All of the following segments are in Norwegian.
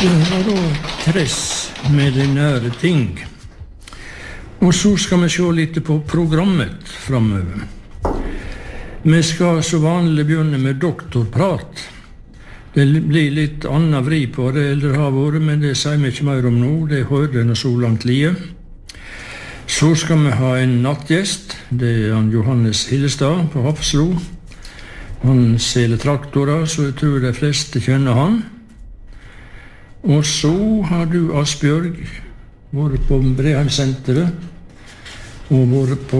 var da tress med de nære ting. Og så skal vi se litt på programmet fremover. Vi skal så vanlig begynne med doktorprat. Det blir litt annen vri på det eldre har vært, men det sier vi ikke mer om nå. Det hører denne så langt lie. Så skal vi ha en nattgjest. Det er han Johannes Hillestad på Hafslo. Han selger traktorer, så jeg tror de fleste kjenner han. Og så har du Asbjørg, vært på Breheimsenteret og vært på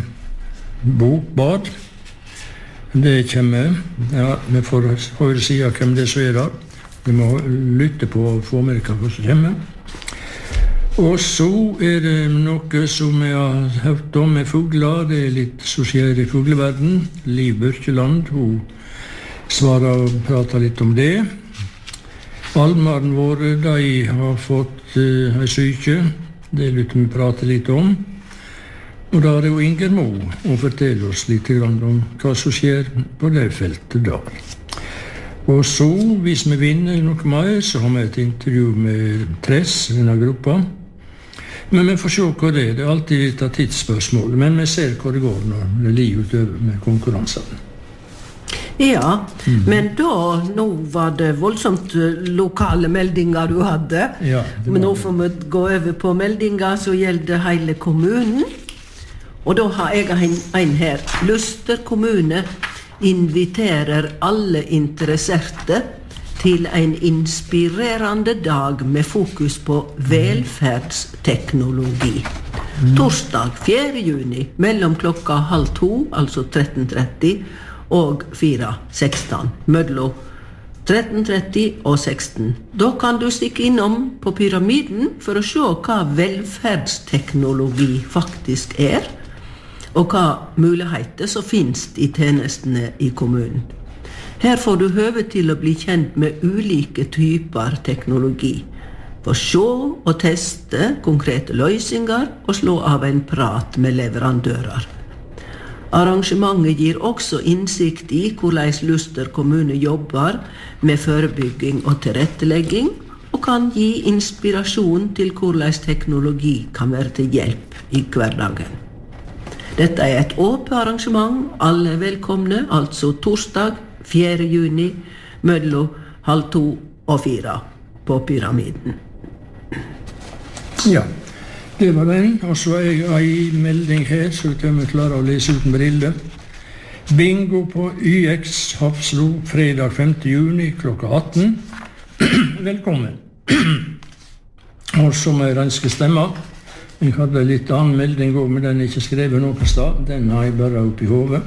Bokbad. Det kommer. Ja, vi får høre si av hvem det så er da. Vi må lytte på og få med hva som kommer. Og så er det noe som jeg har hørt om med fugler. Det er litt som skjer i fugleverden. Liv Børkeland, hun svarer og prater litt om det. Almaren våre, de har fått en syke. Det lytter vi prate litt om. Og da er det jo Inger Mo å fortelle oss litt om hva som skjer på det feltet da. Og så, hvis vi vinner noe mer, så har vi et intervju med Tress, denne gruppa. Men vi får se hva det er. Det er alltid litt av tidsspørsmål, men vi ser hva det går når det ligger utover med konkurransene. Ja, men nå var det voldsomt lokale meldinger du hadde. Ja, men nå får vi gå over på meldinger som gjelder hele kommunen. Og da har jeg en her. Luster kommune inviterer alle interesserte til en inspirerende dag med fokus på velferdsteknologi. Torsdag 4. juni mellom klokka 13:30, altså 13:30, og 4:16, mellom 13:30 og 16. Da kan du stikke innom på Pyramiden for å se hva velferdsteknologi faktisk er, og hva muligheter som finnes i tjenestene i kommunen. Her får du høve til å bli kjent med ulike typer teknologi, få se og teste konkrete løsninger og slå av en prat med leverandører. Arrangementet gir også innsikt i hvordan Luster kommune jobber med forebygging og tilrettelegging, og kan gi inspirasjon til hvordan teknologi kan være til hjelp i hverdagen. Dette er et åpent arrangement, alle er velkomne, altså torsdag 4. juni mellom 13:30 og 4 på Pyramiden. Ja, det var den. Og så er jeg en melding her, så vi klarer å lese uten briller. Bingo på YX Hafslo fredag 5. juni klokka 18. Velkommen. Og så må jeg renske stemmer. Jeg hadde litt annen melding også, men den er ikke skrevet noe sted. Den har jeg bare opp i hodet.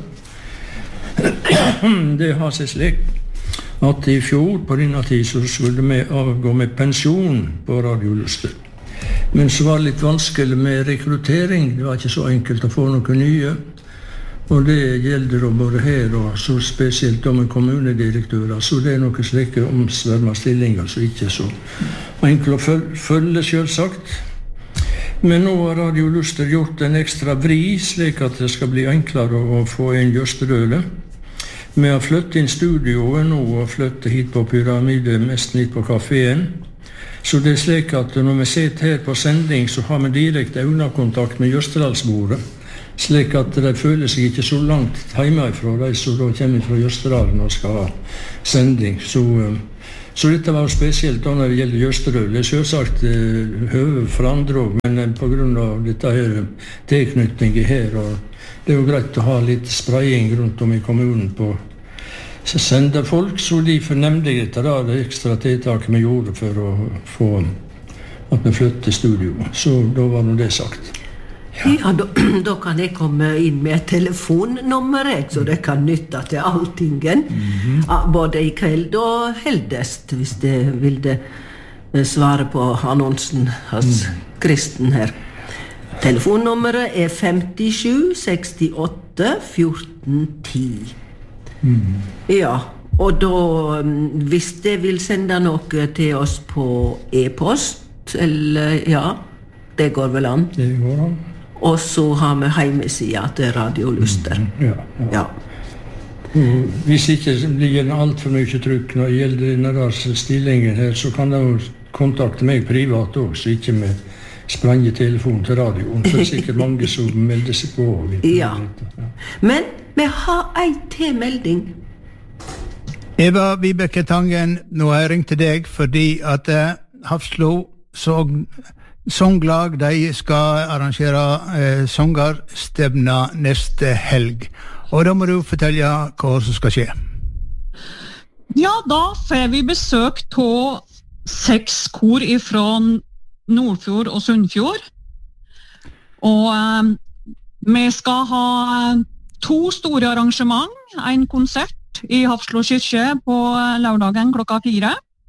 Det har seg slik at i fjor på denne tid så skulle vi avgå med pensjon på Radio Luster. Men så var det litt vanskelig med rekruttering. Det var ikke så enkelt å få noen nye. Og det gjelder både her og så spesielt med kommunedirektører. Så det er noen slike omsverma stillinger som ikke er så enkelt å følge, selvsagt. Men nå har Radio Luster gjort en ekstra vri, slik at det skal bli enklere å få inn Jørstedøle. Vi har flyttet inn studioet nå og flyttet hit på Pyramide, mest hit på kaféen. Så det er slik at når vi sitter her på sending, så har vi direkte øyekontakt med Jørstedalsbordet, slik at de føler seg ikke så langt hjemmefra, de som da kommer fra Jørstedalen og skal ha sending. Så dette var spesielt da når det gjelder Jørstedøl. Det er selvsagt høve for andre også, men på grunn av dette her tilknytningen her, og det er jo greit å ha litt spraying rundt om i kommunen på å sende folk, så de fornemte dette da, det ekstra tiltaket vi gjorde for å få at vi flyttet studio. Så da var nå det sagt. Ja, da kan jeg komme inn med et telefonnummer, så det kan nytte til alltingen. Både i kveld og heldest, hvis det vil svare på annonsen hos Kristen her. Telefonnummeret er 57 68 14 10. Ja, og da, hvis det vil sende noe til oss på e-post, eller ja, det går vel an. Det går an. Og så har vi hjemmesida til Radio Luster. Ja. Hvis ikke det blir alt for mye trykk når det gjelder denne stillingen her, så kan det jo kontakte meg privat også, så ikke med sprangetelefon til radioen, for det sikkert mange som melder seg på. Ja. Men vi har en tilmelding. Eva Vibeke Tangen, nå har jeg ringt til deg fordi at Hafslo Songlag, de skal arrangere songerstevna neste helg. Og da må du fortelle hva som skal skje. Ja, da får vi besøk av 6 kor fra Nordfjord og Sunnfjord. Og vi skal ha 2 store arrangement, en konsert i Hafslo kyrkje på lørdagen klokka 4.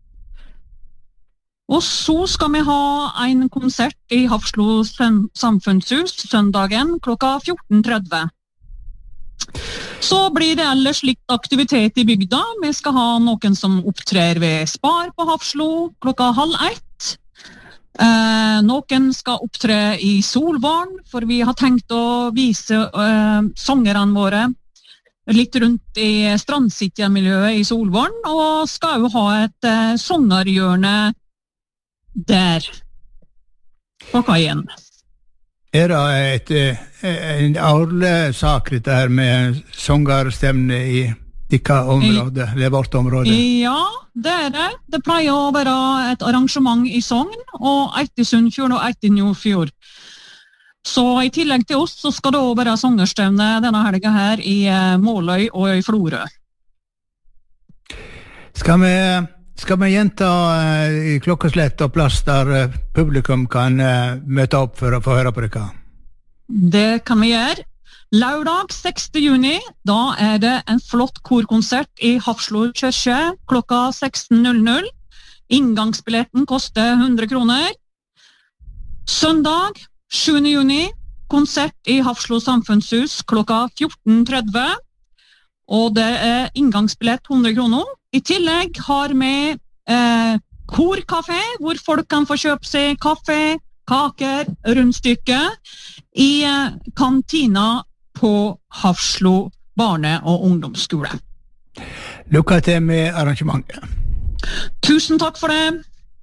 Og så skal vi ha en konsert i Hafslo samfunnshus søndagen klokka 14:30. Så blir det ellers litt aktivitet i bygda. Vi skal ha noen som opptrer ved Spar på Hafslo klokka 12:30. Noen skal opptre i Solvåren, for vi har tenkt å vise sangerne våre litt rundt i Strandsittja-miljøet i Solvåren, og skal jo ha et songerhjørne der på kaien. Det en årlig sak dette her med songerstevne i dikka område, eller vårt område? Ja, det det. Det pleier å være et arrangement i Sogn, og et i Sunnfjord og et i Nordfjord. Så i tillegg til oss, så skal det også være songerstevne denne helga her i Måløy og i Florø. Skal vi gjenta i klokkeslett og plass der publikum kan møte opp for å få høre på dere? Det kan vi gjøre. Lørdag 6. juni, da det en flott korkonsert i Hafslo kyrkje klokka 16:00. Inngangsbilletten koster 100 kroner. Søndag 7. juni, konsert i Hafslo samfunnshus klokka 14:30. Og det inngangsbillett 100 kroner. I tillegg har vi korkafé, hvor folk kan få kjøpe seg kaffe, kaker, rundstykke i kantina på Hafslo barne- og ungdomsskole. Lykke til med arrangementet. Tusen takk for det.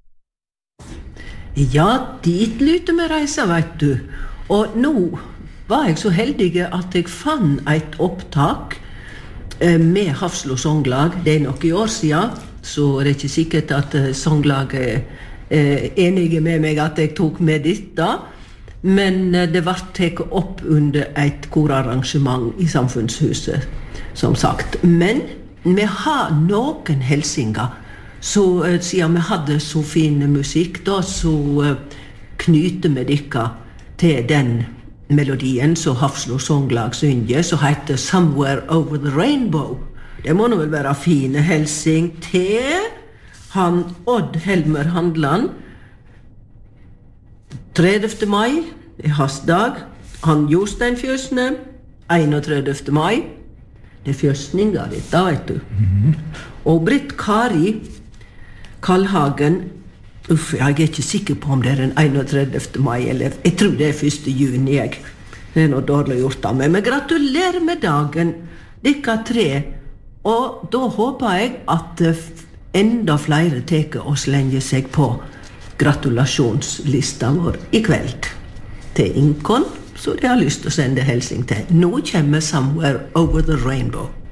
Ja, dit lyter vi reise, vet du. Og nå var jeg så heldig at jeg fann et opptak med Hafslo Songlag. Det nok i år siden, så det ikke sikkert at Songlaget enige med meg at jeg tok med dette. Men det ble tatt opp under et korarrangement i samfunnshuset, som sagt. Men vi har noen helsinger, så siden vi hadde så fin musikk da, så knyter vi dere til den melodien som Hafslo Songlag synger, som heter Somewhere Over the Rainbow. Det må nå vel være fine helsing til han Odd Helmer Handland. 30. mai hans dag. Han Jostein Fjøsne 31. mai. Det fjøsninga dette, vet du. Og Britt Kari Kallhagen, jeg ikke sikker på om det den 31. mai, eller jeg tror det 1. juni, jeg. Det noe dårlig gjort av meg, men gratulerer med dagen, dere 3. Og da håper jeg at enda flere teker og slenger seg på gratulasjonslista vår i kveld. Til Inkon, så de har lyst til å sende helsing til. Nå kommer Somewhere Over the Rainbow.